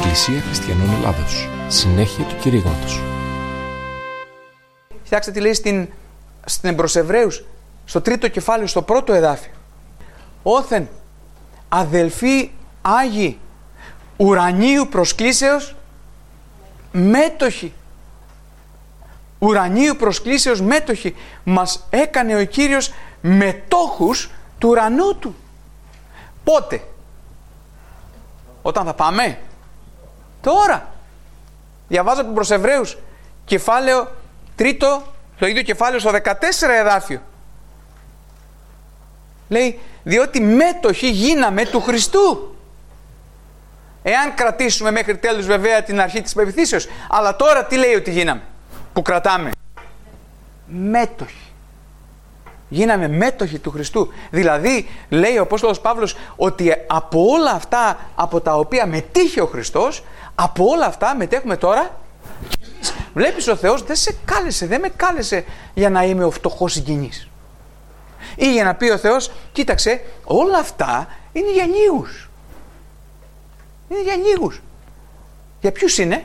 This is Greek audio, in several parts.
Εκκλησία Χριστιανών Ελλάδος. Συνέχεια του κηρύγματος. Κοιτάξτε τι λέει στην προς Εβραίους, στο 3ο κεφάλαιο, στο 1ο εδάφιο. Όθεν αδελφοί Άγιοι ουρανίου προσκλήσεως μέτοχοι. Ουρανίου προσκλήσεως μέτοχοι. Μας έκανε ο Κύριος μετόχους του ουρανού Του. Πότε? Όταν θα πάμε? Τώρα. Διαβάζω από προς Εβραίους, κεφάλαιο 3, το ίδιο κεφάλαιο, στο 14 εδάφιο. Λέει, διότι μέτοχοι γίναμε του Χριστού. Εάν κρατήσουμε μέχρι τέλους βέβαια την αρχή της πεποιθήσεως. Αλλά τώρα τι λέει ότι γίναμε, που κρατάμε? Μέτοχοι. Γίναμε μέτοχοι του Χριστού. Δηλαδή, λέει ο Απόστολος Παύλος, ότι από όλα αυτά από τα οποία μετήχε ο Χριστός, από όλα αυτά μετέχουμε τώρα. Βλέπεις, ο Θεός δεν σε κάλεσε, δεν με κάλεσε για να είμαι ο φτωχός συγγενής. Ή για να πει ο Θεός, κοίταξε, όλα αυτά είναι για λίγους. Είναι για λίγους. Για ποιους είναι?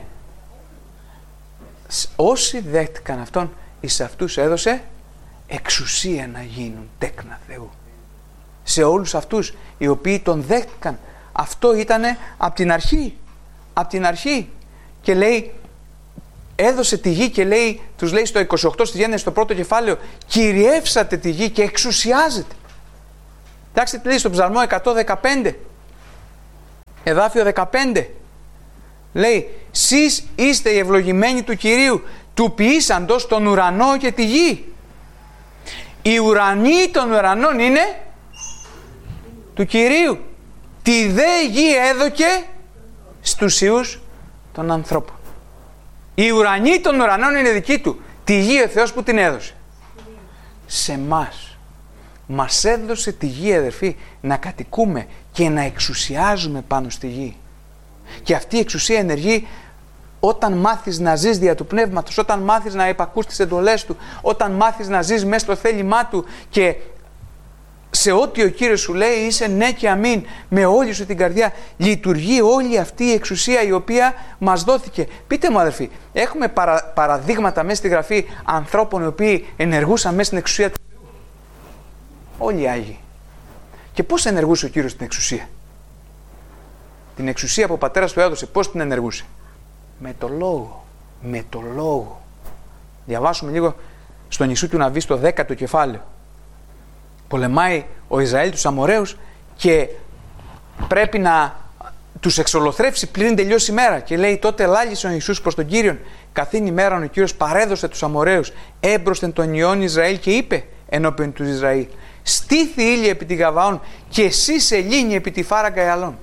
Όσοι δέχτηκαν Αυτόν, εις αυτούς έδωσε εξουσία να γίνουν τέκνα Θεού. Σε όλους αυτούς οι οποίοι Τον δέχτηκαν. Αυτό ήτανε από την αρχή. Από την αρχή. Και λέει, έδωσε τη γη και λέει, τους λέει στο 28 στη Γέννηση, στο 1ο κεφάλαιο, κυριεύσατε τη γη και εξουσιάζετε. Κοιτάξτε τι λέει στο Ψαλμό 115, εδάφιο 15. Λέει, σεις είστε οι ευλογημένοι του Κυρίου, του ποιήσαντος τον ουρανό και τη γη. Οι ουρανοί των ουρανών είναι του Κυρίου. Τη δε γη έδωκε στους ιούς των ανθρώπων. Οι ουρανοί των ουρανών είναι δικοί Του. Τη γη ο Θεός που την έδωσε? Σε μας. Μας έδωσε τη γη, αδερφοί, να κατοικούμε και να εξουσιάζουμε πάνω στη γη. Και αυτή η εξουσία ενεργεί όταν μάθεις να ζεις δια του Πνεύματος, όταν μάθεις να υπακούς τις εντολές Του, όταν μάθεις να ζεις μέσα στο θέλημά Του και σε ό,τι ο Κύριος σου λέει είσαι ναι και αμήν με όλη σου την καρδιά. Λειτουργεί όλη αυτή η εξουσία η οποία μας δόθηκε. Πείτε μου, αδερφοί, έχουμε παραδείγματα μέσα στη Γραφή ανθρώπων οι οποίοι ενεργούσαν μέσα στην εξουσία του Θεού? Όλοι οι Άγιοι. Και πώς ενεργούσε ο Κύριος την εξουσία? Την εξουσία που ο Πατέρας Του έδωσε, πώς την ενεργούσε? Με το Λόγο. Με το Λόγο. Διαβάσουμε λίγο στο νησί του Ναβί, στο 10ο κεφάλαιο. Πολεμάει ο Ισραήλ τους Αμοραίους και πρέπει να τους εξολοθρεύσει πριν τελειώσει η μέρα. Και λέει, τότε ελάλησε ο Ιησούς προς τον Κύριον. Καθήν ημέραν ο Κύριος παρέδωσε τους Αμοραίους έμπροσθεν των ιών Ισραήλ και είπε ενώπιον του Ισραήλ, στήθη ήλια επί τη Γαβαών και εσύ σελήνη επί τη φάραγγα Ιαλών.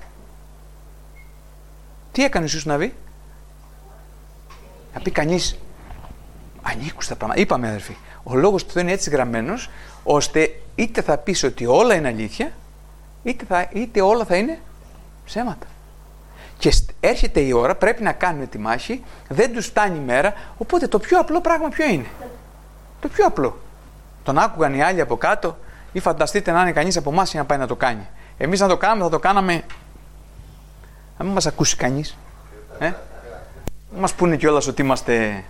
Τι έκανε ο Ιησούς να βγει? Να πει κανείς, ανήκουστα πράγματα. Είπαμε, αδερφοί, ο λόγος του Θεού είναι έτσι γραμμένος, ώστε είτε θα πεις ότι όλα είναι αλήθεια, είτε όλα θα είναι ψέματα. Και έρχεται η ώρα, πρέπει να κάνουμε τη μάχη, δεν τους φτάνει η μέρα, οπότε το πιο απλό πράγμα ποιο είναι? Το πιο απλό. Τον άκουγαν οι άλλοι από κάτω, ή φανταστείτε να είναι κανείς από εμάς για να πάει να το κάνει. Εμείς να το κάνουμε, θα το κάναμε, να μην μας ακούσει κανείς. Να μας πούνε κιόλας ότι είμαστε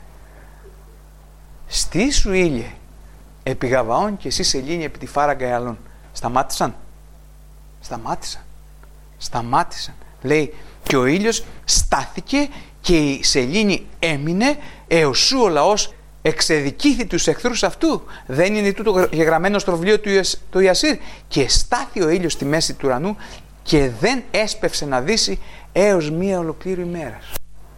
στήσου ήλιε επί Γαβαών και εσύ σελήνη επί τη φάραγγα Ιαλών. Σταμάτησαν. Λέει, και ο ήλιος στάθηκε και η σελήνη έμεινε έως σου ο λαός εξεδικήθη τους εχθρούς αυτού. Δεν είναι τούτο γεγραμμένο στο βιβλίο του Ιασήρ? Και στάθη ο ήλιος στη μέση του ουρανού και δεν έσπευσε να δύσει έως μία ολοκλήρου ημέρας.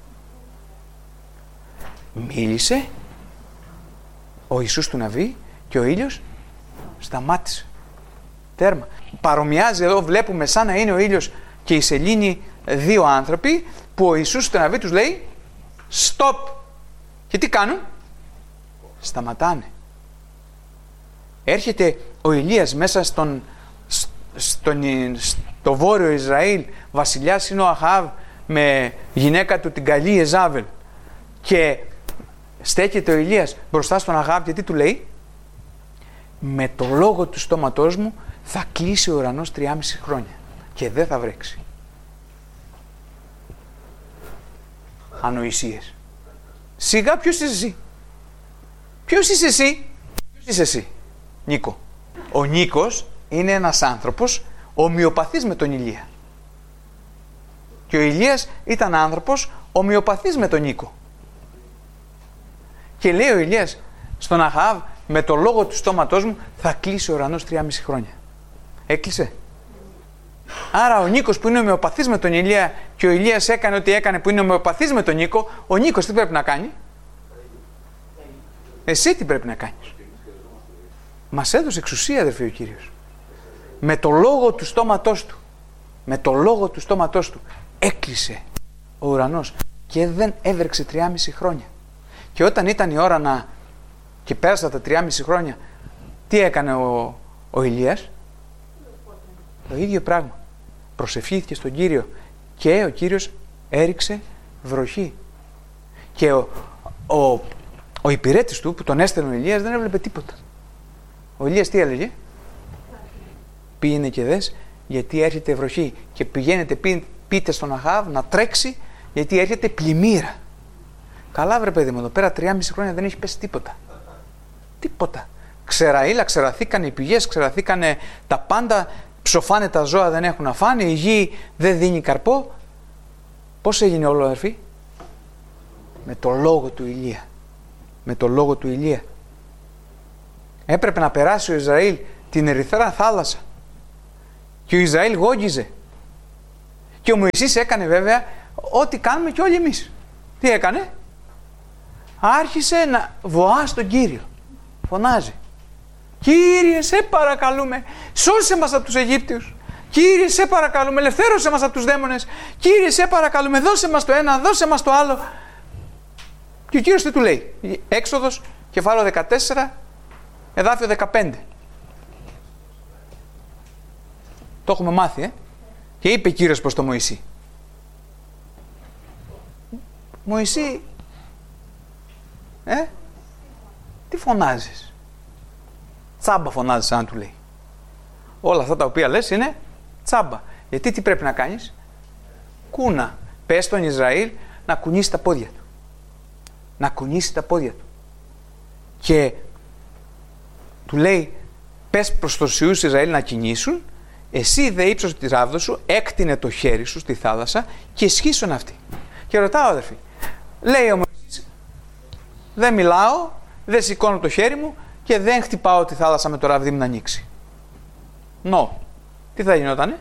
Μίλησε ο Ιησούς του Ναβί και ο ήλιος σταμάτησε. Τέρμα. Παρομοιάζει εδώ, βλέπουμε σαν να είναι ο ήλιος και η σελήνη δύο άνθρωποι που ο Ιησούς του Ναβί τους λέει stop. Και τι κάνουν? Σταματάνε. Έρχεται ο Ηλίας μέσα στο βόρειο Ισραήλ, βασιλιάς είναι ο Αχάβ με γυναίκα του την καλή Εζάβελ, και στέκεται ο Ηλίας μπροστά στον Αχάβ και τι του λέει? Με το λόγο του στόματός μου θα κλείσει ο ουρανός 3,5 χρόνια και δεν θα βρέξει. ανοησίες. Σιγά, ποιος είσαι εσύ? Ποιος είσαι εσύ? Ποιος είσαι εσύ, Νίκο? Ο Νίκος είναι ένας άνθρωπος ομοιοπαθής με τον Ηλία. Και ο Ηλίας ήταν άνθρωπος ομοιοπαθής με τον Νίκο. Και λέει ο Ηλίας στον Αχαάβ, με το λόγο του στόματός μου θα κλείσει ο ουρανός 3,5 χρόνια. Έκλεισε. Άρα ο Νίκος που είναι ομοιοπαθής με τον Ηλία και ο Ηλίας έκανε ό,τι έκανε που είναι ομοιοπαθής με τον Νίκο, ο Νίκος τι πρέπει να κάνει? Εσύ τι πρέπει να κάνεις? Μας έδωσε εξουσία, αδερφοί, ο Κύριος. Με το λόγο του στόματός του. Με το λόγο του στόματός του έκλεισε ο ουρανός και δεν έβρεξε 3,5 χρόνια. Και όταν ήταν η ώρα και πέρασαν τα 3,5 χρόνια, τι έκανε ο Ηλίας? Το ίδιο πράγμα. Προσευχήθηκε στον Κύριο και ο Κύριος έριξε βροχή. Και ο υπηρέτης του που τον έστελνε ο Ηλίας δεν έβλεπε τίποτα. Ο Ηλίας τι έλεγε? Πήγαινε και δες γιατί έρχεται βροχή. Και πηγαίνετε πείτε στον Αχαάβ να τρέξει γιατί έρχεται πλημμύρα. Καλά βρε παιδί μου, εδώ πέρα 3,5 χρόνια δεν έχει πέσει τίποτα. Τίποτα. Ξεραήλα, ξεραθήκανε οι πηγές, ξεραθήκανε τα πάντα, ψοφάνε τα ζώα, δεν έχουν να φάνε, η γη δεν δίνει καρπό. Πώς έγινε όλο, αδερφοί? Με το λόγο του Ηλία. Με το λόγο του Ηλία. Έπρεπε να περάσει ο Ισραήλ την Ερυθρά θάλασσα. Και ο Ισραήλ γόγγιζε. Και ο Μωυσής έκανε βέβαια ό,τι κάνουμε και όλοι εμείς. Τι έκανε? Άρχισε να βοά στον Κύριο. Φωνάζει. Κύριε, σε παρακαλούμε, σώσε μας από τους Αιγύπτιους. Κύριε, σε παρακαλούμε, ελευθέρωσε μας από τους δαίμονες. Κύριε, σε παρακαλούμε, δώσε μας το ένα, δώσε μας το άλλο. Και ο Κύριος τι του λέει? Έξοδος, κεφάλαιο 14, εδάφιο 15. Το έχουμε μάθει, Και είπε ο Κύριος προς τον Μωυσή. Μωυσή, τι φωνάζεις? Τσάμπα φωνάζεις, σαν του λέει. Όλα αυτά τα οποία λες είναι τσάμπα. Γιατί τι πρέπει να κάνεις? Κούνα. Πες στον Ισραήλ να κουνήσει τα πόδια του. Να κουνήσει τα πόδια του. Και του λέει, πες προς τους Ιούς Ισραήλ να κινήσουν, εσύ δε ύψωσε τη ράβδο σου, έκτινε το χέρι σου στη θάλασσα και σχίσον αυτή. Και ρωτάω, αδερφοί, λέει ο Μωυσής, δεν μιλάω, δεν σηκώνω το χέρι μου και δεν χτυπάω τη θάλασσα με το ραβδί μου να ανοίξει. Τι θα γινότανε?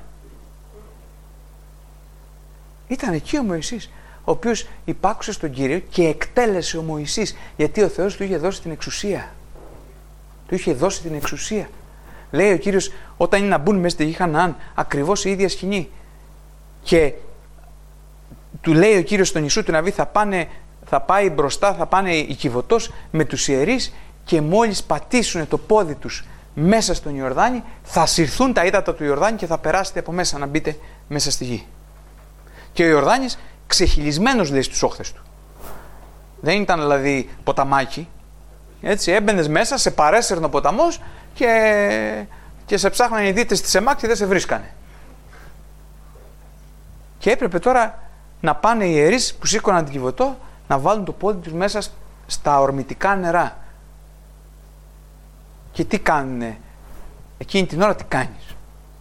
Ήταν εκεί ο Μωυσής, ο οποίος υπάκουσε στον Κύριο και εκτέλεσε ο Μωυσής, γιατί ο Θεός του είχε δώσει την εξουσία. Του είχε δώσει την εξουσία. Λέει ο Κύριος, όταν είναι να μπουν μέσα στη γη Χαναάν, ακριβώς η ίδια σκηνή. Και του λέει ο Κύριος στον Ιησού του Ναβί, θα πάει μπροστά, θα πάνε οι Κιβωτός με τους ιερείς και μόλις πατήσουν το πόδι τους μέσα στον Ιορδάνη, θα συρθούν τα ύδατα του Ιορδάνη και θα περάσετε από μέσα να μπείτε μέσα στη γη. Και ο Ιορδάνης ξεχυλισμένος, λέει, στους όχθες του. Δεν ήταν δηλαδή ποταμάκι. Έτσι, έμπαινες μέσα, σε παρέσαιρνε ο ποταμός και σε ψάχναν οι δίτες της ΕΜΑΚ και δεν σε βρίσκανε. Και έπρεπε τώρα να πάνε οι ιερείς που σήκωναν την Κιβωτό να βάλουν το πόδι τους μέσα στα ορμητικά νερά. Και τι κάνουνε εκείνη την ώρα? Τι κάνεις?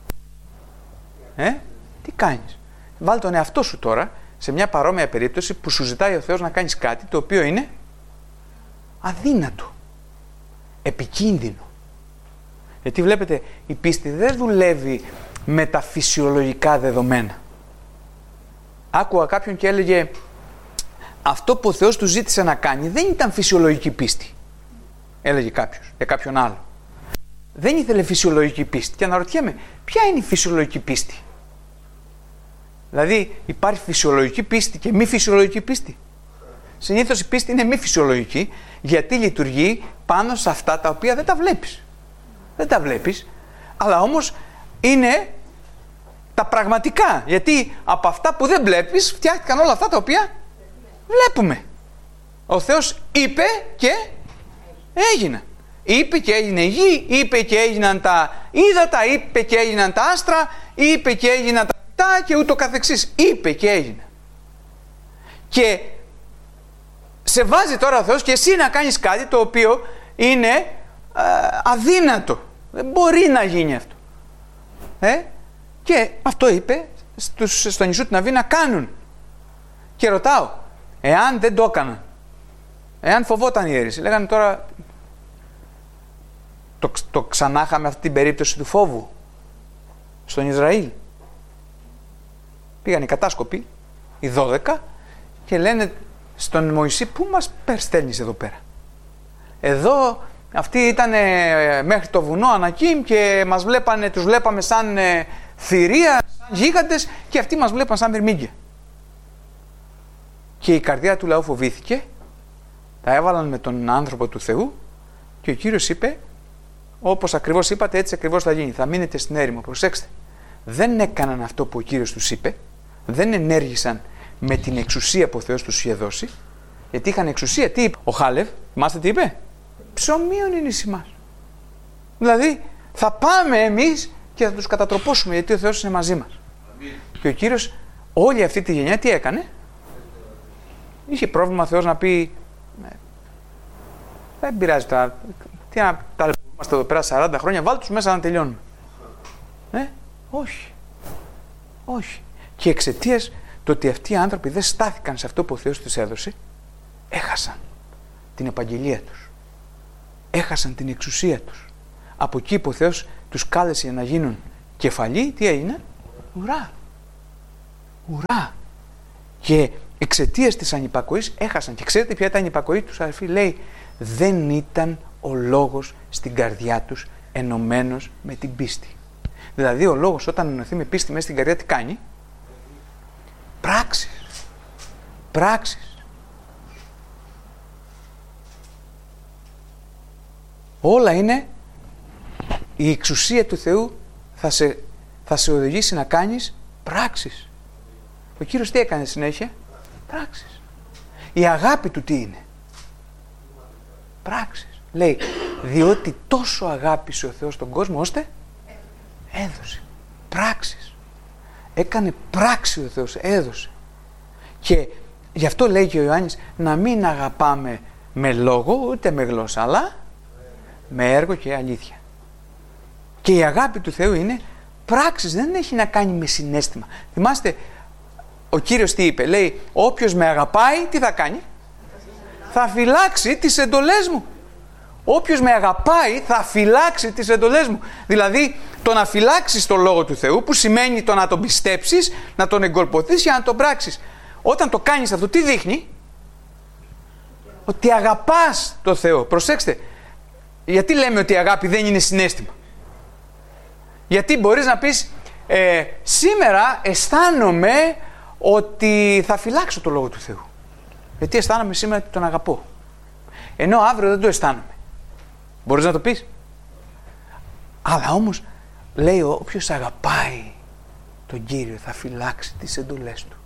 Τι κάνεις? Βάλ τον εαυτό σου τώρα σε μια παρόμοια περίπτωση που σου ζητάει ο Θεός να κάνεις κάτι το οποίο είναι αδύνατο, επικίνδυνο. Γιατί βλέπετε, η πίστη δεν δουλεύει με τα φυσιολογικά δεδομένα. Άκουγα κάποιον και έλεγε, αυτό που ο Θεός του ζήτησε να κάνει δεν ήταν φυσιολογική πίστη. Έλεγε κάποιος για κάποιον άλλο. Δεν ήθελε φυσιολογική πίστη. Και αναρωτιέμαι, ποια είναι η φυσιολογική πίστη? Δηλαδή υπάρχει φυσιολογική πίστη και μη φυσιολογική πίστη? Συνήθως η πίστη είναι μη φυσιολογική, γιατί λειτουργεί πάνω σε αυτά τα οποία δεν τα βλέπεις. Δεν τα βλέπεις, αλλά όμως είναι τα πραγματικά. Γιατί από αυτά που δεν βλέπεις φτιάχτηκαν όλα αυτά τα οποία βλέπουμε. Ο Θεός είπε και έγιναν. Είπε και έγινε η γη, είπε και έγιναν τα ύδατα, είπε και έγιναν τα άστρα, είπε και έγιναν τα φυτά και ούτω καθεξής. Είπε και έγιναν. Και σε βάζει τώρα ο Θεός και εσύ να κάνεις κάτι το οποίο είναι αδύνατο. Δεν μπορεί να γίνει αυτό. Και αυτό είπε στον Ιησού την Ναβί να κάνουν. Και ρωτάω, εάν δεν το έκαναν, εάν φοβόταν η αίρεση, λέγανε τώρα, το ξανά είχαμε αυτή την περίπτωση του φόβου στον Ισραήλ. Πήγαν οι κατάσκοποι, οι 12, και λένε στον Μωυσή, πού μας στέλνεις εδώ πέρα? Εδώ αυτοί ήταν μέχρι το βουνό Ανακίμ και τους βλέπαμε σαν θηρία, σαν γίγαντες, και αυτοί μας βλέπαν σαν μυρμήγκια. Και η καρδιά του λαού φοβήθηκε, τα έβαλαν με τον άνθρωπο του Θεού και ο Κύριος είπε, όπως ακριβώς είπατε, έτσι ακριβώς θα γίνει, θα μείνετε στην έρημο. Προσέξτε, δεν έκαναν αυτό που ο Κύριος τους είπε, δεν ενέργησαν με την εξουσία που ο Θεός τους είχε δώσει, γιατί είχαν εξουσία. Τι είπε ο Χάλευ, θυμάστε τι είπε? Ψωμίων είναι εις ημάς. Δηλαδή θα πάμε εμείς και θα τους κατατροπώσουμε, γιατί ο Θεός είναι μαζί μας. Και ο Κύριος όλη αυτή τη γενιά τι έκανε? Είχε πρόβλημα ο Θεός να πει, δεν πειράζει τώρα, τι να ταλαιπωρούμαστε εδώ πέρα 40 χρόνια, βάλτε τους μέσα να τελειώνουμε. Όχι. Όχι. Και εξαιτίας το ότι αυτοί οι άνθρωποι δεν στάθηκαν σε αυτό που ο Θεός τους έδωσε, έχασαν την επαγγελία τους. Έχασαν την εξουσία τους. Από εκεί που ο Θεός τους κάλεσε για να γίνουν κεφαλοί, τι έγινε? Ουρά. Ουρά. Και εξαιτίας της ανυπακοής έχασαν. Και ξέρετε ποια ήταν η ανυπακοή τους, αδερφοί? Λέει, δεν ήταν ο λόγος στην καρδιά τους ενωμένος με την πίστη. Δηλαδή ο λόγος όταν ενωθεί με πίστη μέσα στην καρδιά τι κάνει? Πράξεις. Πράξεις. Όλα είναι, η εξουσία του Θεού θα σε οδηγήσει να κάνεις πράξεις. Ο Κύριος τι έκανε συνέχεια? Πράξεις. Η αγάπη του τι είναι? Πράξεις. Λέει, διότι τόσο αγάπησε ο Θεός τον κόσμο ώστε έδωσε. Πράξεις. Έκανε πράξη ο Θεός, έδωσε. Και γι' αυτό λέει και ο Ιωάννης να μην αγαπάμε με λόγο ούτε με γλώσσα, αλλά με έργο και αλήθεια. Και η αγάπη του Θεού είναι πράξεις, δεν έχει να κάνει με συναίσθημα. Θυμάστε, ο Κύριος τι είπε? Λέει, όποιος με αγαπάει, τι θα κάνει? Θα φυλάξει τις εντολές μου. Όποιος με αγαπάει θα φυλάξει τις εντολές μου. Δηλαδή το να φυλάξεις τον Λόγο του Θεού, που σημαίνει το να τον πιστέψεις, να τον εγκολποθείς για να τον πράξεις. Όταν το κάνεις αυτό, τι δείχνει? Ότι αγαπάς τον Θεό. Προσέξτε, γιατί λέμε ότι η αγάπη δεν είναι συναίσθημα? Γιατί μπορείς να πεις, σήμερα αισθάνομαι ότι θα φυλάξω τον Λόγο του Θεού. Γιατί αισθάνομαι σήμερα ότι τον αγαπώ. Ενώ αύριο δεν το αισθάνομαι. Μπορείς να το πεις? Αλλά όμως λέει, όποιος αγαπάει τον Κύριο θα φυλάξει τις εντολές του.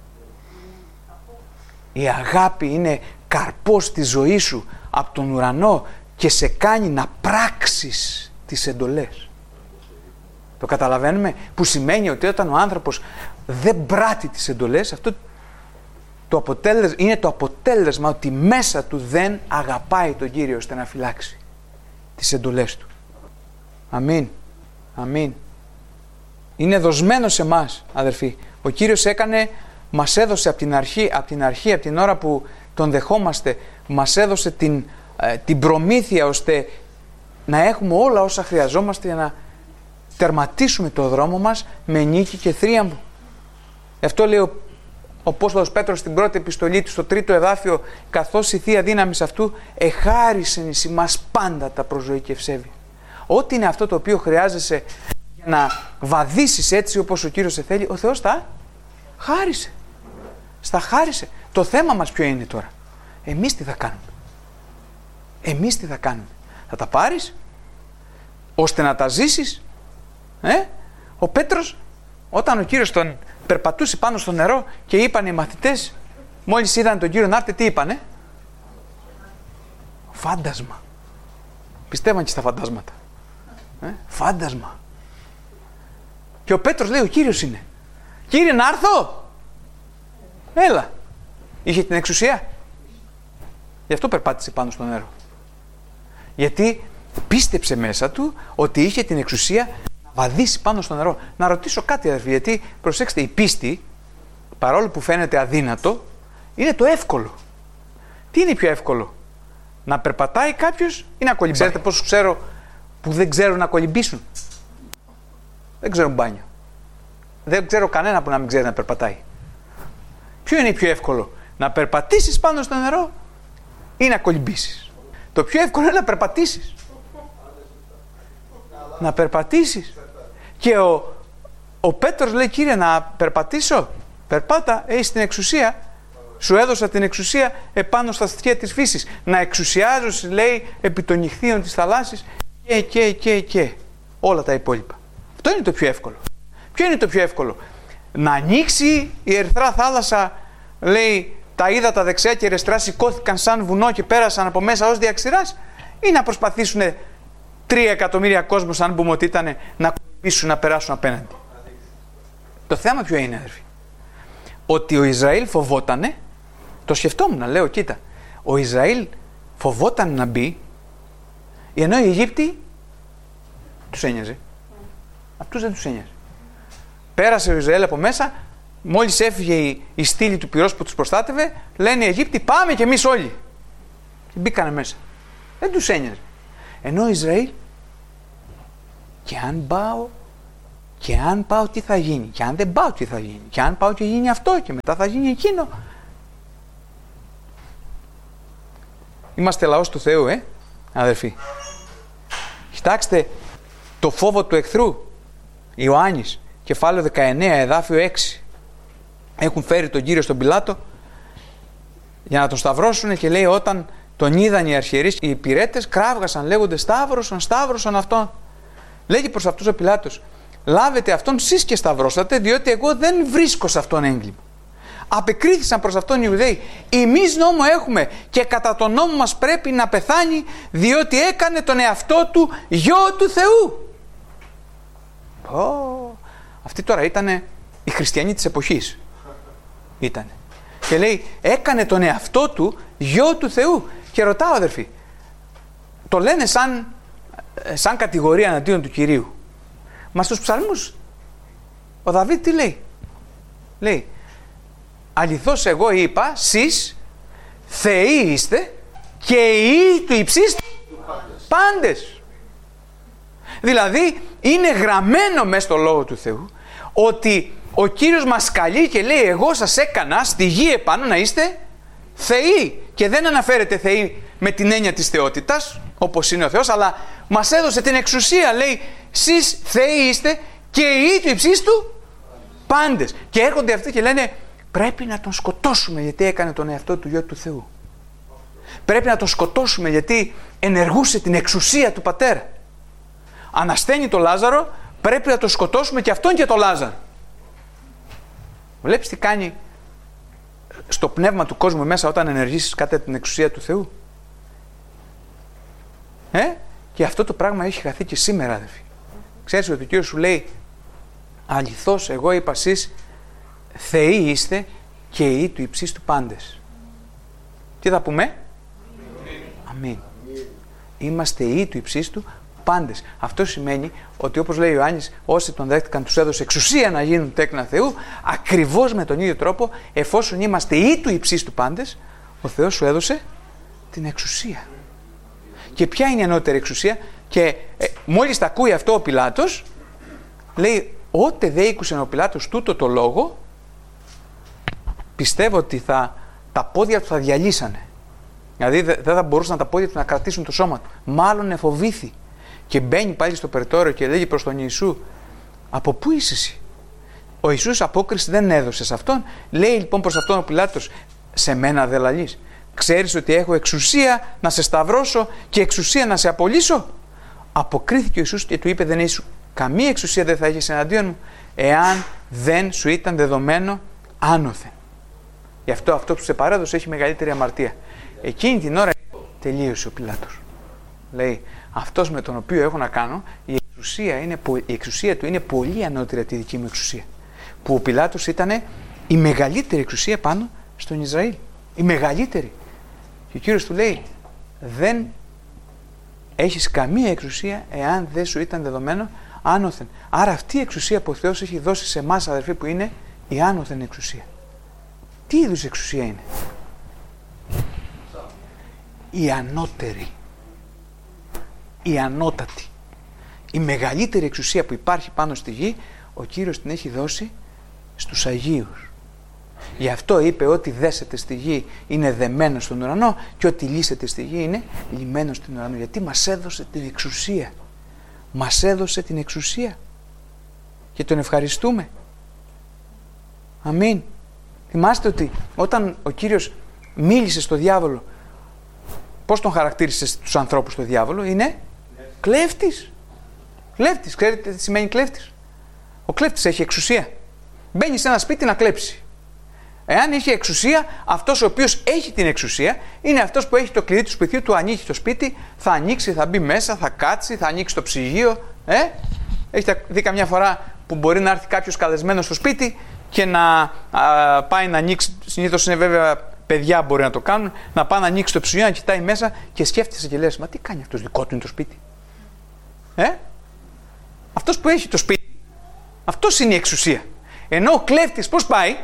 Η αγάπη είναι καρπός της ζωής σου από τον ουρανό και σε κάνει να πράξεις τις εντολές. Το καταλαβαίνουμε? Που σημαίνει ότι όταν ο άνθρωπος δεν πράττει τις εντολές, αυτό είναι το αποτέλεσμα ότι μέσα του δεν αγαπάει τον Κύριο ώστε να φυλάξει τις εντολές του. Αμήν. Αμήν. Είναι δοσμένο σε εμάς, αδερφοί. Ο Κύριος μας έδωσε από την ώρα που τον δεχόμαστε, μας έδωσε την προμήθεια ώστε να έχουμε όλα όσα χρειαζόμαστε για να τερματίσουμε το δρόμο μας με νίκη και θρίαμβο. Γι' αυτό λέει ο Απόστολος Πέτρος στην πρώτη επιστολή του, στο 3ο εδάφιο, καθώς η Θεία Δύναμη αυτού εχάρισεν εις ημάς πάντα τα προζωή και ευσέβεια. Ό,τι είναι αυτό το οποίο χρειάζεσαι για να βαδίσεις έτσι όπως ο Κύριος σε θέλει, ο Θεός τα χάρισε. Στα χάρισε. Το θέμα μας ποιο είναι τώρα? Εμείς τι θα κάνουμε? Εμείς τι θα κάνουμε? Θα τα πάρεις ώστε να τα ζήσεις? Ο Πέτρος, όταν ο Κύριος τον περπατούσε πάνω στο νερό και είπαν οι μαθητές, μόλις είδαν τον Κύριο να έρθει, τι είπανε? Φάντασμα. Πιστεύαν και στα φαντάσματα. Φάντασμα. Και ο Πέτρος λέει, ο Κύριος είναι. Κύριε, να έρθω? Έλα. Είχε την εξουσία? Γι' αυτό περπάτησε πάνω στο νερό. Γιατί πίστεψε μέσα του ότι είχε την εξουσία να βαδίσει πάνω στο νερό. Να ρωτήσω κάτι, αδερφοί, γιατί προσέξτε, η πίστη, παρόλο που φαίνεται αδύνατο, είναι το εύκολο. Τι είναι πιο εύκολο, να περπατάει κάποιος ή να κολυμπάει? Ξέρετε πόσους ξέρω που δεν ξέρουν να κολυμπήσουν? Δεν ξέρουν μπάνιο. Δεν ξέρω κανένα που να μην ξέρει να περπατάει. Ποιο είναι πιο εύκολο, να περπατήσεις πάνω στο νερό ή να κολυμπήσεις? Το πιο εύκολο είναι να περπατήσεις. Να περπατήσεις. Και ο Πέτρος λέει, Κύριε, να περπατήσω? Περπάτα, έχεις την εξουσία. Σου έδωσα την εξουσία επάνω στα στοιχεία της φύσης. Να εξουσιάζω, λέει, επί των νυχθείων της θαλάσσης και όλα τα υπόλοιπα. Αυτό είναι το πιο εύκολο. Ποιο είναι το πιο εύκολο? Να ανοίξει η ερυθρά θάλασσα, λέει, τα ύδατα δεξιά και αριστερά σηκώθηκαν σαν βουνό και πέρασαν από μέσα ως διαξηράς, ή να προσπαθήσουν 3 εκατομμύρια κόσμος, αν πούμε ότι ήταν, να κολυμπήσουν, να περάσουν απέναντι? Το θέμα ποιο είναι, αδερφοί? Ότι ο Ισραήλ φοβότανε, το σκεφτόμουν, λέω, κοίτα, ο Ισραήλ φοβόταν να μπει, ενώ οι Αιγύπτιοι τους ένοιαζε. Αυτούς δεν τους ένοιαζε. Πέρασε ο Ισραήλ από μέσα, μόλις έφυγε η στήλη του πυρός που τους προστάτευε, λένε οι Αιγύπτιοι, πάμε κι εμείς όλοι. Και μπήκανε μέσα. Δεν τους ένοιαζε. Ενώ ο Ισραήλ, και αν πάω τι θα γίνει, και αν δεν πάω τι θα γίνει, και αν πάω και γίνει αυτό και μετά θα γίνει εκείνο. Είμαστε λαός του Θεού, αδερφοί. Κοιτάξτε το φόβο του εχθρού. Ιωάννης, κεφάλαιο 19, εδάφιο 6. Έχουν φέρει τον Κύριο στον Πιλάτο για να τον σταυρώσουν και λέει, όταν τον είδαν οι αρχιερείς, οι υπηρέτες κράβγασαν λέγονται, σταύρωσαν αυτόν. Λέγει προς αυτούς ο Πιλάτος, λάβετε αυτόν σεις και σταυρώσατε, διότι εγώ δεν βρίσκω σε αυτόν έγκλημα. Απεκρίθησαν προς αυτόν οι Ιουδαίοι, εμείς νόμο έχουμε και κατά τον νόμο μας πρέπει να πεθάνει, διότι έκανε τον εαυτό του γιο του Θεού. Αυτοί τώρα ήτανε οι χριστιανοί της εποχής. Ήτανε. Και λέει, έκανε τον εαυτό του γιο του Θεού. Και ρωτάω, αδερφοί, το λένε σαν κατηγορία εναντίον του Κυρίου. Μα στους ψαλμούς ο Δαβίδ τι λέει? Λέει, αληθώς εγώ είπα, σεις θεοί είστε και οι του υψίστου πάντες. Δηλαδή είναι γραμμένο μέσα στο Λόγο του Θεού ότι ο Κύριος μας καλεί και λέει, εγώ σας έκανα στη γη επάνω να είστε θεοί. Και δεν αναφέρεται θεοί με την έννοια της θεότητας, όπως είναι ο Θεός, αλλά μας έδωσε την εξουσία, λέει, σεις θεοί είστε και οι του υψίστου πάντες. Και έρχονται αυτοί και λένε, πρέπει να τον σκοτώσουμε γιατί έκανε τον εαυτό του γιο του Θεού. Πρέπει να τον σκοτώσουμε γιατί ενεργούσε την εξουσία του Πατέρα. Ανασθένει το Λάζαρο, πρέπει να τον σκοτώσουμε και αυτόν και το Λάζαρο. Βλέπεις τι κάνει στο πνεύμα του κόσμου μέσα όταν ενεργήσεις κατά την εξουσία του Θεού. Και αυτό το πράγμα έχει χαθεί και σήμερα, αδελφοί. Ξέρεις ότι ο Κύριος σου λέει, αληθώς εγώ είπα σεις θεοί είστε και οι του υψίστου πάντες. Τι θα πούμε? Αμήν. Είμαστε οι του υψίστου πάντες. Αυτό σημαίνει ότι, όπως λέει ο Ιωάννης, όσοι τον δέχτηκαν τους έδωσε εξουσία να γίνουν τέκνα Θεού, ακριβώς με τον ίδιο τρόπο, εφόσον είμαστε οι του υψίστου πάντες, ο Θεός σου έδωσε την εξουσία. Και ποια είναι η ανώτερη εξουσία? Και μόλις τα ακούει αυτό ο Πιλάτος, λέει, ότε δε ήκουσε ο Πιλάτος τούτο το λόγο, πιστεύω ότι τα πόδια του θα διαλύσανε. Δηλαδή δεν θα μπορούσαν τα πόδια του να κρατήσουν το σώμα του. Μάλλον εφοβήθη. Και μπαίνει πάλι στο περιτώριο και λέγει προς τον Ιησού, από πού είσαι εσύ? Ο Ιησούς απόκριση δεν έδωσε σε αυτόν. Λέει λοιπόν προς αυτόν ο Πιλάτος, σε μένα δε λαλείς? Ξέρεις ότι έχω εξουσία να σε σταυρώσω και εξουσία να σε απολύσω? Αποκρίθηκε ο Ιησούς και του είπε, δεν είσαι καμία εξουσία δεν θα έχεις εναντίον μου, εάν δεν σου ήταν δεδομένο άνωθεν. Γι' αυτό που σε παρέδωσε έχει μεγαλύτερη αμαρτία. Εκείνη την ώρα τελείωσε ο Πιλάτος. Λέει, αυτός με τον οποίο έχω να κάνω, η εξουσία του είναι πολύ ανώτερη από τη δική μου εξουσία. Που ο Πιλάτος ήταν η μεγαλύτερη εξουσία πάνω στον Ισραήλ. Η μεγαλύτερη. Και ο Κύριος του λέει, δεν έχεις καμία εξουσία εάν δεν σου ήταν δεδομένο άνωθεν. Άρα αυτή η εξουσία που ο Θεός έχει δώσει σε εμάς, αδερφοί, που είναι η άνωθεν εξουσία. Τι είδους εξουσία είναι? Η ανώτερη, η ανώτατη, η μεγαλύτερη εξουσία που υπάρχει πάνω στη γη, ο Κύριος την έχει δώσει στους Αγίους. Γι' αυτό είπε ότι δέσετε στη γη είναι δεμένο στον ουρανό και ότι λύσετε στη γη είναι λυμένο στον ουρανό. Γιατί μας έδωσε την εξουσία. Μας έδωσε την εξουσία. Και τον ευχαριστούμε. Αμήν. Θυμάστε ότι όταν ο Κύριος μίλησε στο διάβολο, πώς τον χαρακτήρισε στους ανθρώπους το διάβολο? Είναι κλέφτης. Κλέφτης. Ξέρετε τι σημαίνει κλέφτης? Ο κλέφτης έχει εξουσία. Μπαίνει σε ένα σπίτι να κλέψει. Εάν έχει εξουσία, αυτός ο οποίος έχει την εξουσία είναι αυτός που έχει το κλειδί του σπιτιού, του ανοίγει το σπίτι, θα ανοίξει, θα μπει μέσα, θα κάτσει, θα ανοίξει το ψυγείο. Έχετε δει καμιά φορά που μπορεί να έρθει κάποιος καλεσμένος στο σπίτι και να πάει να ανοίξει? Συνήθως είναι βέβαια παιδιά μπορεί να το κάνουν, να πάει να ανοίξει το ψυγείο, να κοιτάει μέσα και σκέφτεσαι και λες, μα τι κάνει αυτός, δικό του είναι το σπίτι? Αυτός που έχει το σπίτι, αυτός είναι η εξουσία. Ενώ ο κλέφτης πώς πάει?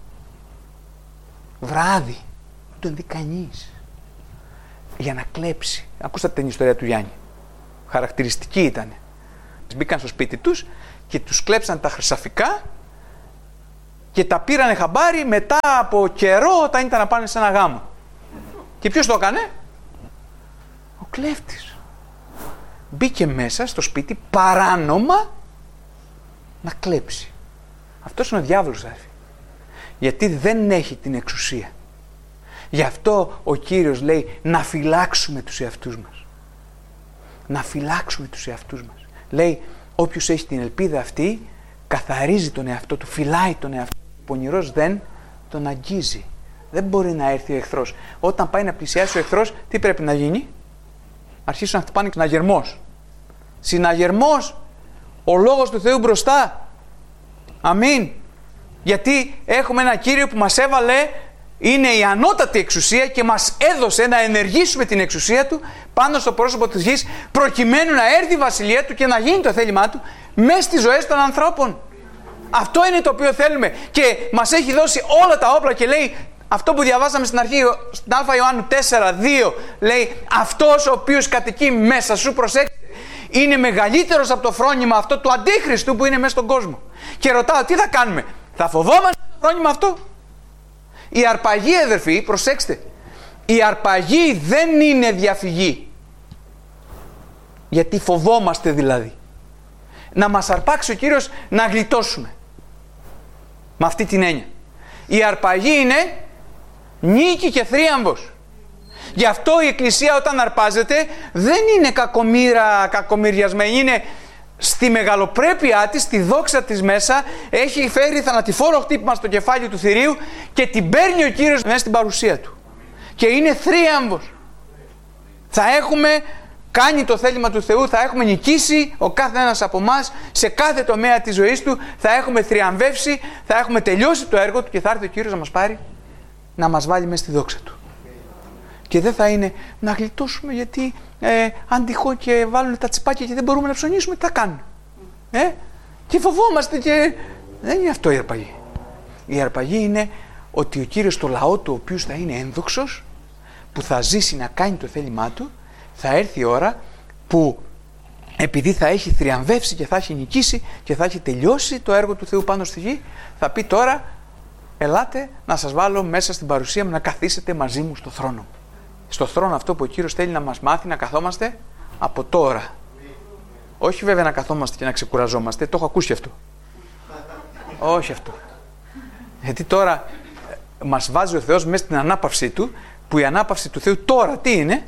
Βράδυ, δεν τον δει κανείς, για να κλέψει. Ακούσατε την ιστορία του Γιάννη? Χαρακτηριστική ήταν. Μπήκαν στο σπίτι τους και τους κλέψαν τα χρυσαφικά και τα πήρανε χαμπάρι μετά από καιρό, όταν ήταν να πάνε σε ένα γάμο. Και ποιος το έκανε? Ο κλέφτης. Μπήκε μέσα στο σπίτι παράνομα να κλέψει. Αυτός είναι ο διάβολος, αδερφοί. Γιατί δεν έχει την εξουσία. Γι' αυτό ο Κύριος λέει να φυλάξουμε τους εαυτούς μας. Να φυλάξουμε τους εαυτούς μας. Λέει, όποιος έχει την ελπίδα αυτή, καθαρίζει τον εαυτό του, φυλάει τον εαυτό του. Ο πονηρός δεν τον αγγίζει. Δεν μπορεί να έρθει ο εχθρός. Όταν πάει να πλησιάσει ο εχθρός, τι πρέπει να γίνει? Αρχίσουν να χτυπάνε συναγερμός. Συναγερμός. Ο λόγος του Θεού μπροστά. Αμήν. Γιατί έχουμε ένα Κύριο που μας έβαλε, είναι η ανώτατη εξουσία και μας έδωσε να ενεργήσουμε την εξουσία Του πάνω στο πρόσωπο της γης, προκειμένου να έρθει η βασιλεία Του και να γίνει το θέλημά Του μέσα στις ζωές των ανθρώπων. Αυτό είναι το οποίο θέλουμε και μας έχει δώσει όλα τα όπλα και λέει αυτό που διαβάσαμε στην αρχή, στην Α Ιωάννου 4:2, λέει αυτός ο οποίος κατοικεί μέσα σου, προσέξτε, είναι μεγαλύτερος από το φρόνημα αυτό του Αντίχριστου που είναι μέσα στον κόσμο. Και ρωτάω, τι θα κάνουμε? Θα φοβόμαστε το φρόνημα αυτό? Η αρπαγή, αδερφοί, προσέξτε, η αρπαγή δεν είναι διαφυγή. Γιατί φοβόμαστε δηλαδή. Να μας αρπάξει ο Κύριος να γλιτώσουμε. Με αυτή την έννοια. Η αρπαγή είναι νίκη και θρίαμβος. Γι' αυτό η Εκκλησία όταν αρπάζεται δεν είναι κακομοιριασμένη, είναι στη μεγαλοπρέπειά της, στη δόξα της μέσα, έχει φέρει θανατηφόρο χτύπημα στο κεφάλι του θηρίου και την παίρνει ο Κύριος μέσα στην παρουσία Του. Και είναι θρίαμβος. Θα έχουμε κάνει το θέλημα του Θεού, θα έχουμε νικήσει ο κάθε ένας από εμάς σε κάθε τομέα της ζωής του, θα έχουμε θριαμβεύσει, θα έχουμε τελειώσει το έργο Του και θα έρθει ο Κύριος να μας πάρει, να μας βάλει μέσα στη δόξα Του. Και δεν θα είναι να γλιτώσουμε γιατί αν τυχόν και βάλουν τα τσιπάκια και δεν μπορούμε να ψωνίσουμε, τι θα κάνουμε? Και φοβόμαστε και... Δεν είναι αυτό η αρπαγή. Η αρπαγή είναι ότι ο Κύριος το λαό Του, ο οποίος θα είναι ένδοξος, που θα ζήσει να κάνει το θέλημά Του, θα έρθει η ώρα που επειδή θα έχει θριαμβεύσει και θα έχει νικήσει και θα έχει τελειώσει το έργο του Θεού πάνω στη γη, θα πει τώρα ελάτε να σας βάλω μέσα στην παρουσία μου να καθίσετε μαζί μου στο θρόνο μου. Στο θρόνο αυτό που ο Κύριος θέλει να μας μάθει να καθόμαστε από τώρα. Όχι βέβαια να καθόμαστε και να ξεκουραζόμαστε, το έχω ακούσει αυτό. Όχι αυτό. Γιατί τώρα μας βάζει ο Θεός μέσα στην ανάπαυσή Του, που η ανάπαυση του Θεού τώρα τι είναι?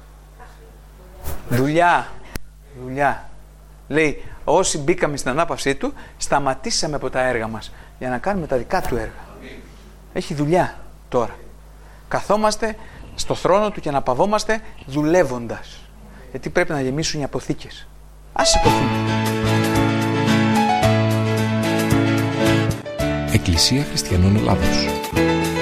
Δουλειά. Δουλειά. Λέει, όσοι μπήκαμε στην ανάπαυσή Του, σταματήσαμε από τα έργα μας για να κάνουμε τα δικά Του έργα. Έχει δουλειά τώρα. Καθόμαστε στο θρόνο Του και αναπαυόμαστε δουλεύοντας. Γιατί πρέπει να γεμίσουν οι αποθήκες. Ας σηκωθούμε. Εκκλησία Χριστιανών Ελλάδος.